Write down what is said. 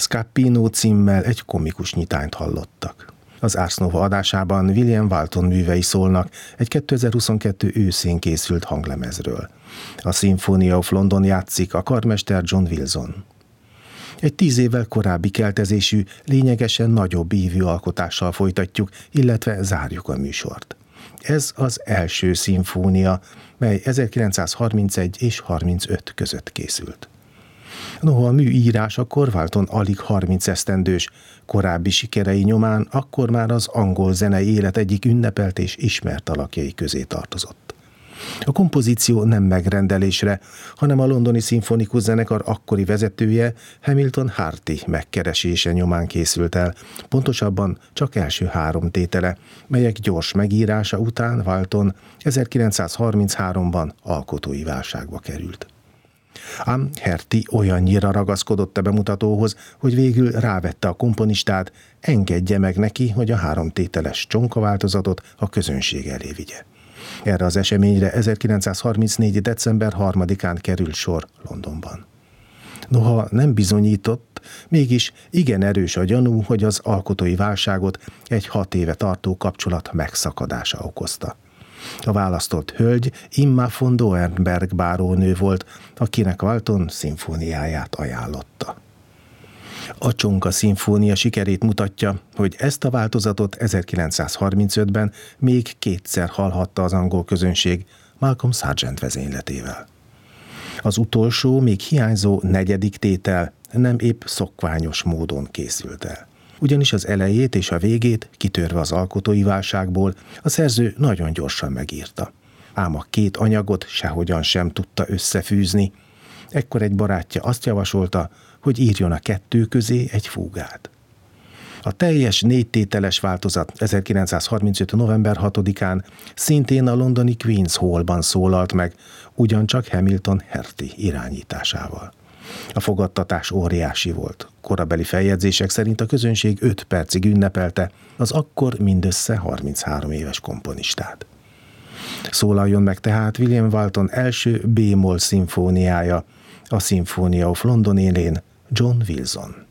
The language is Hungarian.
Scappino címmel egy komikus nyitányt hallottak. Az Ars Nova adásában William Walton művei szólnak egy 2022 őszén készült hanglemezről. A Symphony of London játszik, a karmester John Wilson. Egy 10 évvel korábbi keltezésű, lényegesen nagyobb ívű alkotással folytatjuk, illetve zárjuk a műsort. Ez az első szimfónia, mely 1931 és 35 között készült. Noha a mű írásakor Walton alig 30 esztendős, korábbi sikerei nyomán akkor már az angol zenei élet egyik ünnepelt és ismert alakjai közé tartozott. A kompozíció nem megrendelésre, hanem a londoni szimfonikus zenekar akkori vezetője, Hamilton Harty megkeresése nyomán készült el, pontosabban csak első 3 tétele, melyek gyors megírása után Walton 1933-ban alkotói válságba került. Ám Harty olyannyira ragaszkodott a bemutatóhoz, hogy végül rávette a komponistát, engedje meg neki, hogy a 3 tételes csonka változatot a közönség elé vigye. Erre az eseményre 1934. december 3-án került sor Londonban. Noha nem bizonyított, mégis igen erős a gyanú, hogy az alkotói válságot egy 6 éve tartó kapcsolat megszakadása okozta. A választott hölgy Imma von Doernberg bárónő volt, akinek Walton szimfóniáját ajánlotta. A csonka szimfónia sikerét mutatja, hogy ezt a változatot 1935-ben még 2-szer hallhatta az angol közönség Malcolm Sargent vezényletével. Az utolsó, még hiányzó 4. tétel nem épp szokványos módon készült el. Ugyanis az elejét és a végét, kitörve az alkotói válságból, a szerző nagyon gyorsan megírta. Ám a 2 anyagot sehogyan sem tudta összefűzni. Ekkor egy barátja azt javasolta, hogy írjon a 2 közé egy fúgát. A teljes 4 tételes változat 1935. november 6-án szintén a londoni Queen's Hallban szólalt meg, ugyancsak Hamilton Harty irányításával. A fogadtatás óriási volt. Korabeli feljegyzések szerint a közönség 5 percig ünnepelte az akkor mindössze 33 éves komponistát. Szólaljon meg tehát William Walton első B-moll szimfóniája, a Symphony of London élén John Wilson.